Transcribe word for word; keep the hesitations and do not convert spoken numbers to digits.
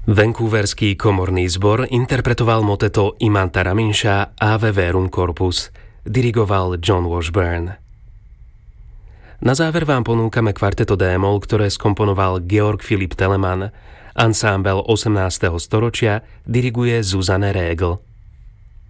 Vancouverský komorný zbor interpretoval moteto Imanta Raminša Ave Verum Corpus. Dirigoval John Washburn. Na záver vám ponúkame kvarteto D-moll, ktoré skomponoval Georg Philipp Telemann. Ansámbel osemnásteho storočia diriguje Zuzanne Regel.